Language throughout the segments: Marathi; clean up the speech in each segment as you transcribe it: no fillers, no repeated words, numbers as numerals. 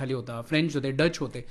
खाली होता, फ्रेंच होते, डच होते.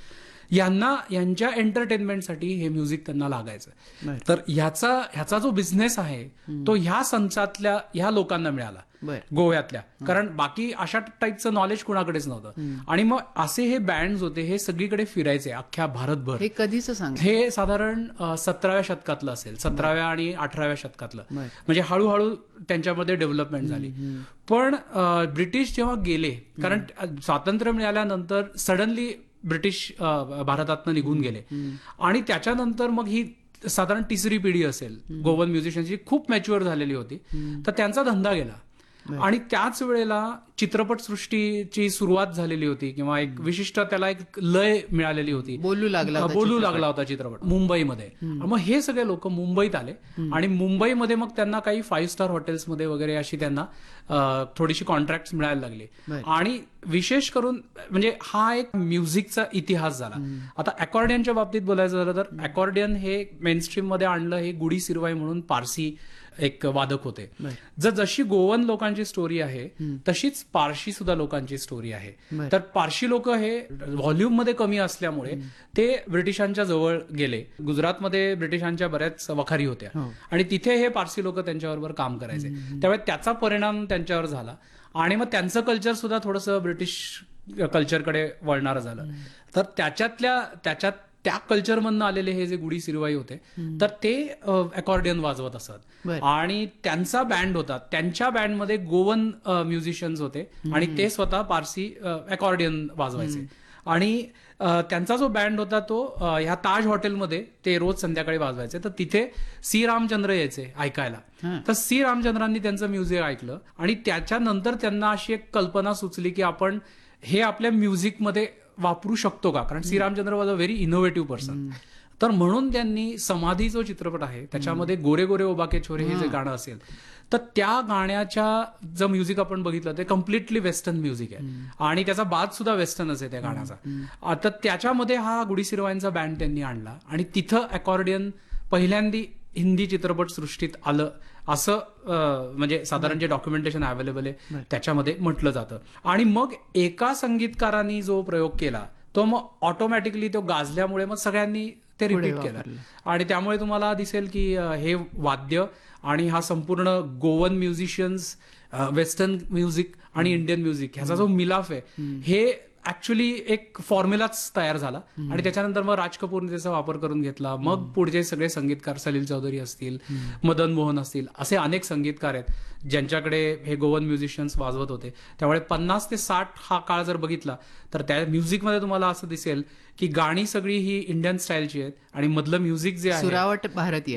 यांच्या एंटरटेनमेंटसाठी हे म्युझिक त्यांना लागायचं. तर ह्याचा जो बिझनेस आहे तो ह्या संचातल्या ह्या लोकांना मिळाला गोव्यातल्या, कारण बाकी अशा टाईपचं नॉलेज कुणाकडेच नव्हतं. आणि मग असे हे बँड्स होते, हे सगळीकडे फिरायचे अख्ख्या भारतभर. हे कधीच सांग, हे साधारण 17व्या शतकातलं असेल, 17व्या आणि 18व्या शतकातलं. म्हणजे हळूहळू त्यांच्यामध्ये डेव्हलपमेंट झाली. पण ब्रिटिश जेव्हा गेले, कारण स्वातंत्र्य मिळाल्यानंतर सडनली ब्रिटिश भारतातनं निघून गेले आणि त्याच्यानंतर मग ही साधारण तिसरी पिढी असेल गोवन म्युझिशियनची, खूप मॅच्युअर झालेली होती. तर त्यांचा धंदा गेला आणि त्याच वेळेला चित्रपटसृष्टीची सुरुवात झालेली होती किंवा एक विशिष्ट त्याला एक लय मिळालेली होती, बोलू लागला होता चित्रपट मुंबईमध्ये. मग हे सगळे लोक मुंबईत आले आणि मुंबईमध्ये मग त्यांना काही 5 स्टार हॉटेल्समध्ये वगैरे अशी त्यांना थोडीशी कॉन्ट्रॅक्ट मिळायला लागली. आणि विशेष करून म्हणजे हा एक म्युझिकचा इतिहास झाला. आता अकॉर्डियनच्या बाबतीत बोलायचं झालं तर अकॉर्डियन हे मेनस्ट्रीम मध्ये आणलं हे गुडी सिरवाई म्हणून पारसी एक वादक होते. जशी गोवन लोकांची स्टोरी आहे तशीच पारशी सुद्धा लोकांची स्टोरी आहे. तर पारशी लोक हे व्हॉल्यूम मध्ये कमी असल्यामुळे ते ब्रिटिशांच्या जवळ गेले. गुजरातमध्ये ब्रिटिशांच्या बऱ्याच वखारी होत्या आणि तिथे हे पारसी लोक त्यांच्याबरोबर काम करायचे. त्यामुळे त्याचा परिणाम त्यांच्यावर झाला आणि मग त्यांचं कल्चर सुद्धा थोडंसं ब्रिटिश कल्चरकडे वळणारं झालं. तर त्याच्यात त्या कल्चरमधनं आलेले हे जे गुडी सिरवाई होते तर ते अकॉर्डियन वाजवत असत आणि त्यांचा बँड होता. त्यांच्या बँडमध्ये गोवन म्युझिशियन्स होते आणि ते स्वतः पारसी अकॉर्डियन वाजवायचे. आणि त्यांचा जो बँड होता तो ह्या ताज हॉटेलमध्ये ते रोज संध्याकाळी वाजवायचे. तर तिथे सी रामचंद्र यायचे ऐकायला. तर सी रामचंद्रांनी त्यांचं म्युझिक ऐकलं आणि त्याच्यानंतर त्यांना अशी एक कल्पना सुचली की आपण हे आपल्या म्युझिकमध्ये वापरू शकतो का, कारण C Ramchandra was a very innovative person. तर म्हणून त्यांनी समाधी जो चित्रपट आहे त्याच्यामध्ये गोरे गोरे ओबाके छोरे हे जे गाणं असेल तर त्या गाण्याच्या जे म्युझिक आपण बघितलं ते कम्प्लिटली वेस्टर्न म्युझिक आहे आणि त्याचा बाज सुद्धा वेस्टर्नच आहे त्या गाण्याचा. आता त्याच्यामध्ये हा गुडी सिरवाईंचा बँड त्यांनी आणला आणि तिथं अकॉर्डियन पहिल्यांदी हिंदी चित्रपट सृष्टीत आलं असं म्हणजे साधारण जे डॉक्युमेंटेशन अवेलेबल आहे त्याच्यामध्ये म्हटलं जातं. आणि मग एका संगीतकारांनी जो प्रयोग केला तो मग ऑटोमॅटिकली तो गाजल्यामुळे मग सगळ्यांनी ते रिपीट केलं आणि त्यामुळे तुम्हाला दिसेल की हे वाद्य आणि हा संपूर्ण गोवन म्युझिशियन्स, वेस्टर्न म्युझिक आणि इंडियन म्युझिक ह्याचा जो मिलाफ आहे हे ऍक्च्युली एक फॉर्म्युलाच तयार झाला. आणि त्याच्यानंतर मग राज कपूरने त्याचा वापर करून घेतला. मग पुढचे सगळे संगीतकार सलील चौधरी असतील, मदन मोहन असतील, असे अनेक संगीतकार आहेत ज्यांच्याकडे हे गोवन म्युझिशियन्स वाजवत होते. त्यामुळे 50 ते 60 हा काळ जर बघितला तर त्या म्युझिकमध्ये तुम्हाला असं दिसेल की गाणी सगळी ही इंडियन स्टाईलची आहेत आणि मधलं म्युझिक जे आहे सुरावट भारतीय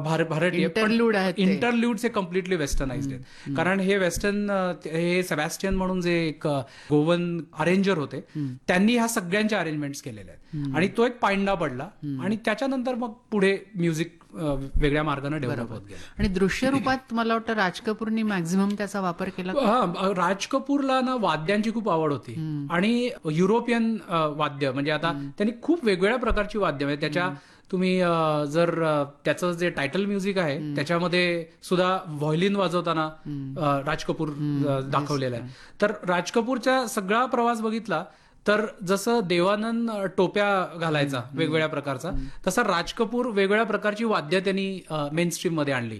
इंटरल्यूड्स हे कम्प्लिटली वेस्टर्नाइज्ड आहेत. कारण हे वेस्टर्न हे सेबॅस्टियन म्हणून जे एक गोवन अरेंजर होते त्यांनी ह्या सगळ्यांच्या अरेंजमेंट्स केलेल्या आहेत आणि तो एक पायंडा पडला आणि त्याच्यानंतर मग पुढे म्युझिक वेगळ्या मार्गाने डेव्हलप होत गेलं. आणि दृश्य रूपात मला वाटतं राज कपूरनी मॅक्झिमम त्याचा वापर केला. राज कपूरला ना वाद्यांची खूप आवड होती आणि युरोपियन वाद्य म्हणजे आता त्यांनी खूप वेगवेगळ्या प्रकारची वाद्य म्हणजे त्याच्या तुम्ही जर त्याचं जे टायटल म्युझिक आहे त्याच्यामध्ये सुद्धा व्हायोलिन वाजवताना राज कपूर दाखवलेला आहे. तर राज कपूरचा सगळा प्रवास बघितला तर जसं देवानंद टोप्या घालायचा वेगवेगळ्या प्रकारचा तसा राज कपूर वेगवेगळ्या प्रकारची वाद्य त्यांनी मेन स्ट्रीम मध्ये आणली.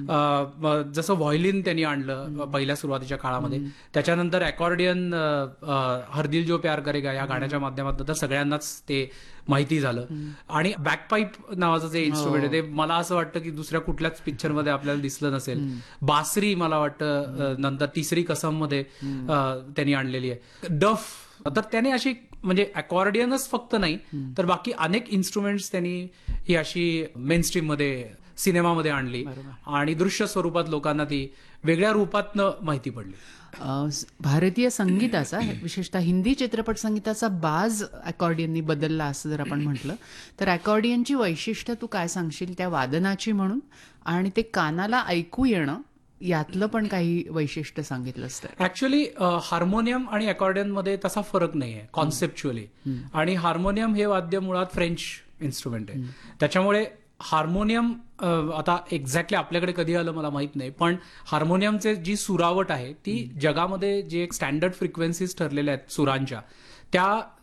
जसं व्हायोलिन त्यांनी आणलं पहिल्या सुरुवातीच्या काळामध्ये. त्याच्यानंतर अकॉर्डियन हर दिल जो प्यार करेगा या गाण्याच्या माध्यमातून तर सगळ्यांनाच ते माहिती झालं. आणि बॅकपाईप नावाचं जे इन्स्ट्रुमेंट आहे ते मला असं वाटतं की दुसऱ्या कुठल्याच पिक्चरमध्ये आपल्याला दिसलं नसेल. बासरी मला वाटतं नंतर तिसरी कसम मध्ये त्यांनी आणलेली आहे. डफ तर त्याने अशी म्हणजे अकॉर्डियनच फक्त नाही तर बाकी अनेक इन्स्ट्रुमेंट्स त्यांनी ही अशी मेन स्ट्रीम मध्ये सिनेमामध्ये आणली आणि दृश्य स्वरूपात लोकांना ती वेगळ्या रूपातनं माहिती पडली. भारतीय संगीताचा विशेषतः हिंदी चित्रपट संगीताचा बाज अकॉर्डियननी बदलला असं जर आपण म्हटलं तर अकॉर्डियनची वैशिष्ट्य तू काय सांगशील त्या वादनाची म्हणून आणि ते कानाला ऐकू येणं यातलं पण काही वैशिष्ट्य सांगितलं असतं. ऍक्च्युअली हार्मोनियम आणि अकॉर्डियन मध्ये तसा फरक नाहीये कॉन्सेप्च्युअली. आणि हार्मोनियम हे वाद्य मुळात फ्रेंच इन्स्ट्रुमेंट आहे त्याच्यामुळे हार्मोनियम आता एक्झॅक्टली आपल्याकडे कधी आलं मला माहित नाही पण हार्मोनियमचे जी सुरावट आहे ती जगामध्ये जे स्टँडर्ड फ्रिक्वेन्सीज ठरलेल्या आहेत सुरांच्या त्या